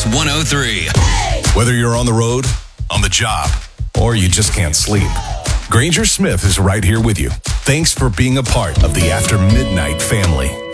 Kicks 103. Whether you're on the road, on the job, or you just can't sleep, Granger Smith is right here with you. Thanks for being a part of the After Midnight family.